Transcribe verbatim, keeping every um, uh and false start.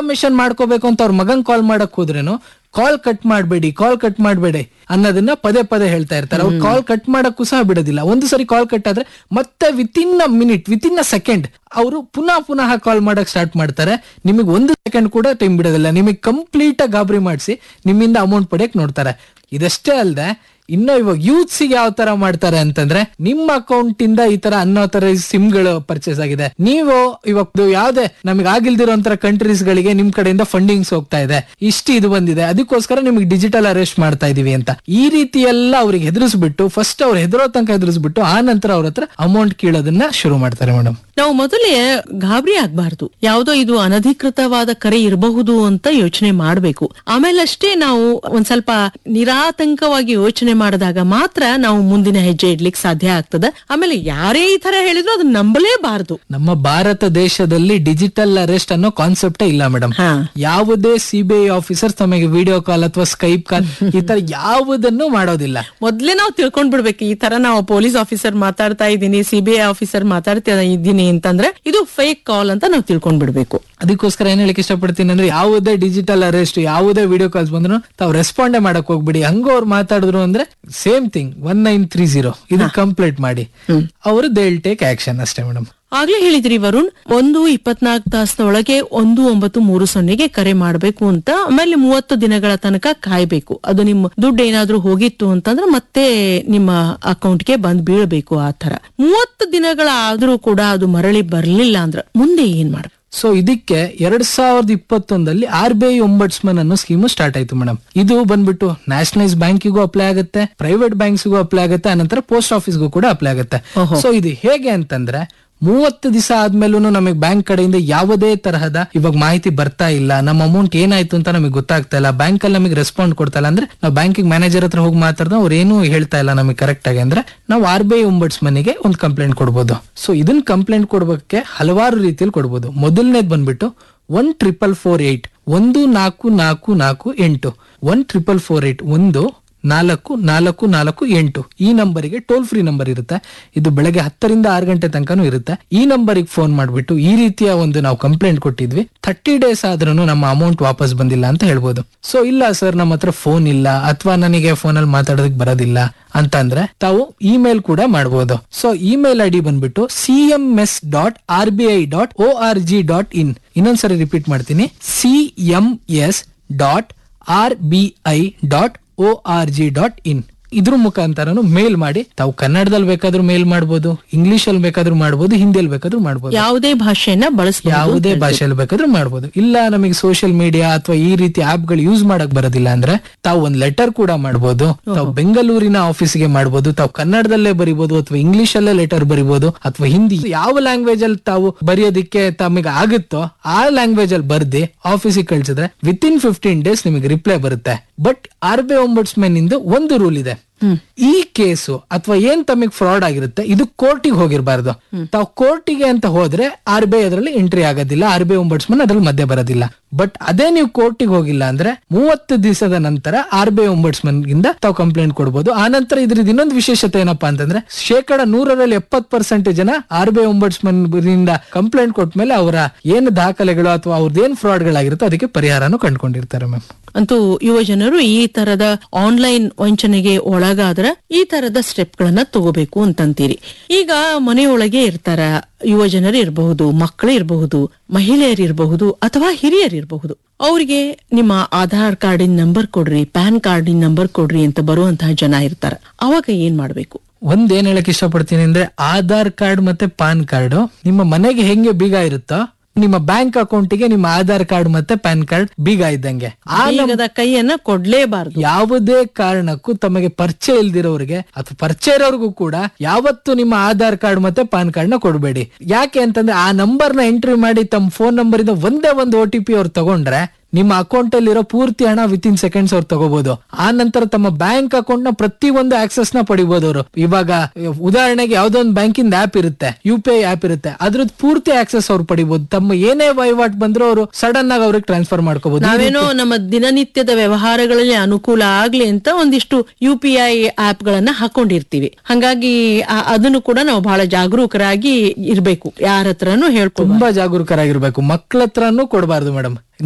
Information ಮಾಡ್ಕೋಬೇಕು ಅಂತ ಅವ್ರ ಮಗನ್ ಕಾಲ್ ಮಾಡಕ್ ಹೋದ್ರೇನು ಕಾಲ್ ಕಟ್ ಮಾಡ್ಬೇಡಿ ಕಾಲ್ ಕಟ್ ಮಾಡ್ಬೇಡಿ ಅನ್ನೋದನ್ನ ಪದೇ ಪದೇ ಹೇಳ್ತಾ ಇರ್ತಾರೆ. ಅವ್ರು ಕಾಲ್ ಕಟ್ ಮಾಡಕ್ಕೂ ಸಹ ಬಿಡೋದಿಲ್ಲ. ಒಂದು ಸರಿ ಕಾಲ್ ಕಟ್ ಆದ್ರೆ ಮತ್ತೆ with in a minute with in a second ಅವರು ಪುನಃ ಪುನಃ ಕಾಲ್ ಮಾಡಕ್ ಸ್ಟಾರ್ಟ್ ಮಾಡ್ತಾರೆ. ನಿಮಗೆ ಒಂದು ಸೆಕೆಂಡ್ ಕೂಡ ಟೈಮ್ ಬಿಡೋದಿಲ್ಲ. ನಿಮಗೆ ಕಂಪ್ಲೀಟ್ ಆಗಿ ಗಾಬರಿ ಮಾಡಿಸಿ ನಿಮ್ಮಿಂದ ಅಮೌಂಟ್ ಪಡೆಯಕ್ ನೋಡ್ತಾರೆ. ಇದಷ್ಟೇ ಅಲ್ಲದೆ ಇನ್ನು ಇವಾಗ ಯೂತ್ಸ್ ಗೆ ಯಾವ ತರ ಮಾಡ್ತಾರೆ ಅಂತಂದ್ರೆ, ನಿಮ್ಮ ಅಕೌಂಟ್ ಇಂದ ಈ ತರ ಅನ್ಆಥರೈಸ್ ಸಿಮ್ ಗಳು ಪರ್ಚೇಸ್ ಆಗಿದೆ, ನೀವು ಇವಾಗ ಯಾವ್ದೇ ನಮಗೆ ಆಗಿಲ್ದಿರೋಂತರ ಕಂಟ್ರೀಸ್ ಗಳಿಗೆ ನಿಮ್ ಕಡೆಯಿಂದ ಫಂಡಿಂಗ್ಸ್ ಹೋಗ್ತಾ ಇದೆ, ಇಷ್ಟು ಇದು ಬಂದಿದೆ, ಅದಕ್ಕೋಸ್ಕರ ನಿಮಗೆ ಡಿಜಿಟಲ್ ಅರೆಸ್ಟ್ ಮಾಡ್ತಾ ಇದೀವಿ ಅಂತ ಈ ರೀತಿ ಎಲ್ಲ ಅವ್ರಿಗೆ ಹೆದರಿಸ್ಬಿಟ್ಟು ಫಸ್ಟ್ ಅವ್ರು ಹೆದರೋ ತನಕ ಹೆದರಿಸ್ಬಿಟ್ಟು ಆ ನಂತರ ಅವ್ರ ಹತ್ರ ಅಮೌಂಟ್ ಕೀಳೋದನ್ನ ಶುರು ಮಾಡ್ತಾರೆ ಮೇಡಮ್. ನಾವು ಮೊದಲೇ ಗಾಬರಿ ಆಗ್ಬಾರ್ದು. ಯಾವುದೋ ಇದು ಅನಧಿಕೃತವಾದ ಕರೆ ಇರಬಹುದು ಅಂತ ಯೋಚನೆ ಮಾಡ್ಬೇಕು. ಆಮೇಲೆ ಅಷ್ಟೇ ನಾವು ಒಂದ್ ಸ್ವಲ್ಪ ನಿರಾತಂಕವಾಗಿ ಯೋಚನೆ ಮಾಡಿದಾಗ ಮಾತ್ರ ನಾವು ಮುಂದಿನ ಹೆಜ್ಜೆ ಇಡ್ಲಿಕ್ಕೆ ಸಾಧ್ಯ ಆಗ್ತದೆ. ಆಮೇಲೆ ಯಾರೇ ಈ ತರ ಹೇಳಿದ್ರು ಅದನ್ನ ನಂಬಲೇಬಾರದು. ನಮ್ಮ ಭಾರತ ದೇಶದಲ್ಲಿ ಡಿಜಿಟಲ್ ಅರೆಸ್ಟ್ ಅನ್ನೋ ಕಾನ್ಸೆಪ್ಟೇ ಇಲ್ಲ ಮೇಡಮ್. ಯಾವುದೇ ಸಿಬಿಐ ಆಫೀಸರ್ ತಮಗೆ ವಿಡಿಯೋ ಕಾಲ್ ಅಥವಾ ಸ್ಕೈಪ್ ಕಾಲ್ ಈ ತರ ಯಾವುದನ್ನು ಮಾಡೋದಿಲ್ಲ. ಮೊದ್ಲೇ ನಾವು ತಿಳ್ಕೊಂಡ್ ಬಿಡ್ಬೇಕು, ಈ ತರ ನಾವು ಪೊಲೀಸ್ ಆಫೀಸರ್ ಮಾತಾಡ್ತಾ ಇದ್ದೀನಿ, ಸಿಬಿಐ ಆಫೀಸರ್ ಮಾತಾಡ್ತಾ ಇದ್ದೀನಿ ಅಂತಂದ್ರೆ ಇದು ಫೇಕ್ ಕಾಲ್ ಅಂತ ನಾವು ತಿಳ್ಕೊಂಡ್ ಬಿಡ್ಬೇಕು. ಅದಕ್ಕೋಸ್ಕರ ಏನ್ ಹೇಳಕ್ ಇಷ್ಟಪಡ್ತೀನಿ ಅಂದ್ರೆ, ಯಾವುದೇ ಡಿಜಿಟಲ್ ಅರೆಸ್ಟ್ ಯಾವುದೇ ವಿಡಿಯೋ ಕಾಲ್ಸ್ ಬಂದ್ರು ತಾವು ರೆಸ್ಪಾಂಡೇ ಮಾಡಕ್ ಹೋಗ್ಬಿಡಿ. ಹಂಗ ಅವ್ರು ಮಾತಾಡಿದ್ರು ಅಂದ್ರೆ same thing one nine three zero ಇದು ಕಂಪ್ಲೇಂಟ್ ಮಾಡಿ ಅವರು ದೇ ವಿಲ್ ಟೇಕ್ ಆಕ್ಷನ್ ಅಷ್ಟೇ ಮೇಡಮ್. ಆಗ್ಲೇ ಹೇಳಿದ್ರಿ ವರುಣ್, ಒಂದು ಇಪ್ಪತ್ನಾಲ್ಕು ತಾಸಿನ ಒಳಗೆ ಒಂದು ಒಂಬತ್ತು ಮೂರು ಸೊನ್ನೆಗೆ ಕರೆ ಮಾಡಬೇಕು ಅಂತ, ಆಮೇಲೆ ಮೂವತ್ತು ದಿನಗಳ ತನಕ ಕಾಯ್ಬೇಕು. ಅದು ನಿಮ್ಮ ದುಡ್ಡು ಏನಾದ್ರೂ ಹೋಗಿತ್ತು ಅಂತಂದ್ರೆ ಮತ್ತೆ ನಿಮ್ಮ ಅಕೌಂಟ್ಗೆ ಬಂದ್ ಬೀಳ್ಬೇಕು. ಆ ತರ ಮೂವತ್ತು ದಿನಗಳ ಆದ್ರೂ ಕೂಡ ಅದು ಮರಳಿ ಬರ್ಲಿಲ್ಲ ಅಂದ್ರೆ ಮುಂದೆ ಏನ್ ಮಾಡ್ಬೇಕು? ಸೊ ಇದಕ್ಕೆ ಎರಡ್ ಸಾವಿರದ ಇಪ್ಪತ್ತೊಂದಲ್ಲಿ ಆರ್ ಬಿ ಐ ಒಂಬಡ್ಸ್ಮನ್ ಅನ್ನೋ ಸ್ಕೀಮ್ ಸ್ಟಾರ್ಟ್ ಆಯ್ತು ಮೇಡಮ್. ಇದು ಬಂದ್ಬಿಟ್ಟು ನ್ಯಾಷನಲೈಸ್ ಬ್ಯಾಂಕಿಗೂ ಅಪ್ಲೈ ಆಗುತ್ತೆ, ಪ್ರೈವೇಟ್ ಬ್ಯಾಂಕ್ಸ್ಗೂ ಅಪ್ಲೈ ಆಗುತ್ತೆ, ಆನಂತರ ಪೋಸ್ಟ್ ಆಫೀಸ್ಗೂ ಕೂಡ ಅಪ್ಲೈ ಆಗುತ್ತೆ. ಸೊ ಇದು ಹೇಗೆ ಅಂತಂದ್ರೆ, ಮೂವತ್ತು ದಿವಸ ಆದ್ಮೇಲೂ ನಮಗೆ ಬ್ಯಾಂಕ್ ಕಡೆಯಿಂದ ಯಾವುದೇ ತರಹದ ಇವಾಗ ಮಾಹಿತಿ ಬರ್ತಾ ಇಲ್ಲ, ನಮ್ಮ ಅಮೌಂಟ್ ಏನಾಯ್ತು ಅಂತ ನಮಗೆ ಗೊತ್ತಾಗ್ತಾ ಇಲ್ಲ, ಬ್ಯಾಂಕ್ ಅಲ್ಲಿ ನಮಗೆ ರೆಸ್ಪಾಂಡ್ ಕೊಡ್ತಾ ಇಲ್ಲ ಅಂದ್ರೆ ನಾವು ಬ್ಯಾಂಕಿಂಗ್ ಮ್ಯಾನೇಜರ್ ಹತ್ರ ಹೋಗಿ ಮಾತಾಡಿದ್ರೆ ಅವ್ರು ಏನು ಹೇಳ್ತಾ ಇಲ್ಲ ನಮಗೆ ಕರೆಕ್ಟ್ ಆಗಿ ಅಂದ್ರೆ ನಾವು ಆರ್ ಬಿ ಐ ಒಂಬಡ್ಸ್ಮನ್ ಗೆ ಒಂದು ಕಂಪ್ಲೇಂಟ್ ಕೊಡ್ಬೋದು. ಸೊ ಇದನ್ನ ಕಂಪ್ಲೇಂಟ್ ಕೊಡ್ಬೇಕೆ ಹಲವಾರು ರೀತಿಯಲ್ಲಿ ಕೊಡ್ಬೋದು. ಮೊದಲನೇದು ಬಂದ್ಬಿಟ್ಟು ಒನ್ ಟ್ರಿಪಲ್ ಫೋರ್ ಏಟ್ ಒಂದು ನಾಲ್ಕು ನಾಲ್ಕು ನಾಲ್ಕು ಎಂಟು ಒನ್ ಟ್ರಿಪಲ್ ಫೋರ್ ಏಟ್ ಒಂದು ನಾಲ್ಕು ನಾಲ್ಕು ನಾಲ್ಕು ಎಂಟು ಈ ನಂಬರಿಗೆ ಟೋಲ್ ಫ್ರೀ ನಂಬರ್ ಇರುತ್ತೆ. ಇದು ಬೆಳಗ್ಗೆ ಹತ್ತರಿಂದ ಆರು ಗಂಟೆ ತನಕನೂ ಇರುತ್ತೆ. ಈ ನಂಬರಿಗೆ ಫೋನ್ ಮಾಡ್ಬಿಟ್ಟು ಈ ರೀತಿಯ ಒಂದು ನಾವು ಕಂಪ್ಲೇಂಟ್ ಕೊಟ್ಟಿದ್ವಿ, ಥರ್ಟಿ ಡೇಸ್ ಆದ್ರೂ ನಮ್ಮ ಅಮೌಂಟ್ ವಾಪಸ್ ಬಂದಿಲ್ಲ ಅಂತ ಹೇಳ್ಬೋದು. ಸೊ ಇಲ್ಲ ಸರ್ ನಮ್ಮ ಹತ್ರ ಫೋನ್ ಇಲ್ಲ ಅಥವಾ ನನಗೆ ಫೋನ್ ಅಲ್ಲಿ ಮಾತಾಡೋದಕ್ಕೆ ಬರೋದಿಲ್ಲ ಅಂತಂದ್ರೆ ತಾವು ಇಮೇಲ್ ಕೂಡ ಮಾಡಬಹುದು. ಸೊ ಇಮೇಲ್ ಐ ಡಿ ಬಂದ್ಬಿಟ್ಟು C M S dot R B I dot O R G dot in. ಇನ್ನೊಂದ್ಸರಿ ರಿಪೀಟ್ ಮಾಡ್ತೀನಿ, C M S dot R B I dot O R G dot in. ಇದ್ರ ಮುಖಾಂತರನು ಮೇಲ್ ಮಾಡಿ ತಾವು ಕನ್ನಡದಲ್ಲಿ ಬೇಕಾದ್ರೂ ಮೇಲ್ ಮಾಡಬಹುದು, English ಅಲ್ಲಿ ಬೇಕಾದ್ರೂ ಮಾಡಬಹುದು, ಹಿಂದಿಯಲ್ಲಿ ಬೇಕಾದ್ರೂ ಮಾಡಬಹುದು, ಯಾವುದೇ ಭಾಷೆಯನ್ನ ಬಳಸಬಹುದು, ಯಾವುದೇ ಭಾಷೆಯಲ್ಲಿ ಬೇಕಾದ್ರೂ ಮಾಡಬಹುದು. ಇಲ್ಲ ನಮಗೆ ಸೋಷಿಯಲ್ ಮೀಡಿಯಾ ಅಥವಾ ಈ ರೀತಿ ಆಪ್ ಗಳು ಯೂಸ್ ಮಾಡಕ್ ಬರೋದಿಲ್ಲ ಅಂದ್ರೆ ತಾವು ಒಂದ್ ಲೆಟರ್ ಕೂಡ ಮಾಡಬಹುದು. ತಾವು ಬೆಂಗಳೂರಿನ ಆಫೀಸ್ಗೆ ಮಾಡಬಹುದು, ತಾವು ಕನ್ನಡದಲ್ಲೇ ಬರಿಬಹುದು ಅಥವಾ ಇಂಗ್ಲಿಷ್ ಅಲ್ಲೇ ಲೆಟರ್ ಬರಿಬಹುದು ಅಥವಾ ಹಿಂದಿ ಯಾವ ಲ್ಯಾಂಗ್ವೇಜ್ ಅಲ್ಲಿ ತಾವು ಬರೆಯೋದಿಕ್ಕೆ ತಮಗೆ ಆಗುತ್ತೋ ಆ ಲ್ಯಾಂಗ್ವೇಜ್ ಅಲ್ಲಿ ಬರ್ದಿ ಆಫೀಸಿಗೆ ಕಳ್ಸಿದ್ರೆ ವಿತ್ ಇನ್ ಫಿಫ್ಟೀನ್ ಡೇಸ್ ನಿಮಗೆ ರಿಪ್ಲೈ ಬರುತ್ತೆ. But R B I ombudsman ಇಂದ ಒಂದು ರೂಲ್ ಇದೆ, ಈ ಕೇಸು ಅಥವಾ ಏನ್ ತಮಗೆ ಫ್ರಾಡ್ ಆಗಿರುತ್ತೆ ಇದು ಕೋರ್ಟಿಗೆ ಹೋಗಿರಬಾರ್ದು. ತಾವು ಕೋರ್ಟಿಗೆ ಅಂತ ಹೋದ್ರೆ ಆರ್ ಬಿ ಐ ಅದರಲ್ಲಿ ಎಂಟ್ರಿ ಆಗೋದಿಲ್ಲ, ಆರ್ ಬಿ ಐ ಒಂಬಡ್ಸ್ಮನ್ ಅದ್ರಲ್ಲಿ ಮಧ್ಯೆ ಬರೋದಿಲ್ಲ. ಬಟ್ ಅದೇ ನೀವು ಕೋರ್ಟಿಗೆ ಹೋಗಿಲ್ಲ ಅಂದ್ರೆ ಮೂವತ್ತು ದಿವಸದ ನಂತರ ಆರ್ ಬಿ ಐ ಒಂಬಡ್ಸ್ಮನ್ ಗಿಂದ ತಾವು ಕಂಪ್ಲೇಂಟ್ ಕೊಡಬಹುದು. ಆ ನಂತರ ಇದ್ರದ್ದು ಇನ್ನೊಂದು ವಿಶೇಷತೆ ಏನಪ್ಪಾ ಅಂತಂದ್ರೆ, ಶೇಕಡ ನೂರರಲ್ಲಿ ಎಪ್ಪತ್ ಪರ್ಸೆಂಟ್ ಜನ ಆರ್ ಬಿ ಐ ಒಂಬಡ್ಸ್ಮನ್ ಇಂದ ಕಂಪ್ಲೇಂಟ್ ಕೊಟ್ಟ ಮೇಲೆ ಅವರ ಏನು ದಾಖಲೆಗಳು ಅಥವಾ ಅವ್ರದ್ದು ಏನ್ ಫ್ರಾಡ್ ಗಳಾಗಿರುತ್ತೋ ಅದಕ್ಕೆ ಪರಿಹಾರನೂ ಕಂಡುಕೊಂಡಿರ್ತಾರೆ ಮ್ಯಾಮ್. ಅಂತೂ ಯುವ ಜನರು ಈ ತರದ ಆನ್ಲೈನ್ ವಂಚನೆಗೆ ಒಳಗಾದ್ರೆ ಈ ತರದ ಸ್ಟೆಪ್ ಗಳನ್ನ ತಗೋಬೇಕು ಅಂತಂತೀರಿ. ಈಗ ಮನೆಯೊಳಗೆ ಇರ್ತಾರ ಯುವ ಜನರು ಇರಬಹುದು, ಮಕ್ಕಳು ಇರಬಹುದು, ಮಹಿಳೆಯರು ಇರಬಹುದು ಅಥವಾ ಹಿರಿಯರು ಇರಬಹುದು. ಅವರಿಗೆ ನಿಮ್ಮ ಆಧಾರ್ ಕಾರ್ಡಿನ ನಂಬರ್ ಕೊಡ್ರಿ, ಪ್ಯಾನ್ ಕಾರ್ಡಿನ ನಂಬರ್ ಕೊಡ್ರಿ ಅಂತ ಬರುವಂತಹ ಜನ ಇರ್ತಾರ. ಅವಾಗ ಏನ್ ಮಾಡ್ಬೇಕು? ಒಂದ್ ಏನ್ ಹೇಳಕ್ ಇಷ್ಟಪಡ್ತೀನಿ ಅಂದ್ರೆ, ಆಧಾರ್ ಕಾರ್ಡ್ ಮತ್ತೆ ಪಾನ್ ಕಾರ್ಡ್ ನಿಮ್ಮ ಮನೆಗೆ ಹೆಂಗೆ ಬೀಗ ಇರುತ್ತೋ ನಿಮ್ಮ ಬ್ಯಾಂಕ್ ಅಕೌಂಟಿಗೆ ನಿಮ್ಮ ಆಧಾರ್ ಕಾರ್ಡ್ ಮತ್ತೆ ಪ್ಯಾನ್ ಕಾರ್ಡ್ ಬೀಗ ಇದ್ದಂಗೆ. ಆ ಕೈಯನ್ನ ಕೊಡ್ಲೇಬಾರದು. ಯಾವುದೇ ಕಾರಣಕ್ಕೂ ತಮಗೆ ಪರಿಚಯ ಇಲ್ದಿರೋರಿಗೆ ಅಥವಾ ಪರಿಚಯ ಇರೋರ್ಗೂ ಕೂಡ ಯಾವತ್ತು ನಿಮ್ಮ ಆಧಾರ್ ಕಾರ್ಡ್ ಮತ್ತೆ ಪಾನ್ ಕಾರ್ಡ್ ನ ಕೊಡಬೇಡಿ. ಯಾಕೆ ಅಂತಂದ್ರೆ ಆ ನಂಬರ್ ನ ಎಂಟ್ರಿ ಮಾಡಿ ತಮ್ಮ ಫೋನ್ ನಂಬರ್ ಇಂದ ಒಂದೇ ಒಂದು ಓ ಟಿ ಪಿ ಅವ್ರು ತಗೊಂಡ್ರೆ ನಿಮ್ಮ ಅಕೌಂಟ್ ಅಲ್ಲಿರೋ ಪೂರ್ತಿ ಹಣ ವಿತ್ ಇನ್ ಸೆಕೆಂಡ್ಸ್ ಅವ್ರು ತಗೋಬಹುದು. ಆ ನಂತರ ತಮ್ಮ ಬ್ಯಾಂಕ್ ಅಕೌಂಟ್ ನ ಪ್ರತಿ ಒಂದು ಆಕ್ಸೆಸ್ ನ ಪಡಿಬಹುದು ಅವರು. ಇವಾಗ ಉದಾಹರಣೆಗೆ ಯಾವ್ದೋ ಒಂದು ಬ್ಯಾಂಕಿಂದ ಆಪ್ ಇರುತ್ತೆ, ಯು ಪಿ ಐ ಆಪ್ ಇರುತ್ತೆ, ಅದ್ರದ್ದು ಪೂರ್ತಿ ಆಕ್ಸೆಸ್ ಅವ್ರು ಪಡಿಬಹುದು. ತಮ್ಮ ಏನೇ ವಹಿವಾಟ್ ಬಂದ್ರು ಅವರು ಸಡನ್ ಆಗಿ ಅವ್ರಿಗೆ ಟ್ರಾನ್ಸ್ಫರ್ ಮಾಡ್ಕೋಬಹುದು. ನಾವೇನೋ ನಮ್ಮ ದಿನನಿತ್ಯದ ವ್ಯವಹಾರಗಳಲ್ಲಿ ಅನುಕೂಲ ಆಗ್ಲಿ ಅಂತ ಒಂದಿಷ್ಟು ಯು ಪಿ ಐ ಆಪ್ ಗಳನ್ನ ಹಾಕೊಂಡಿರ್ತೀವಿ. ಹಂಗಾಗಿ ಅದನ್ನು ಕೂಡ ನಾವು ಬಹಳ ಜಾಗರೂಕರಾಗಿ ಇರ್ಬೇಕು. ಯಾರ ಹತ್ರನು ಹೇಳ್ಕೊ ತುಂಬಾ ಜಾಗರೂಕರಾಗಿರ್ಬೇಕು. ಮಕ್ಕಳ ಹತ್ರನೂ ಕೊಡಬಾರ್ದು ಮೇಡಮ್.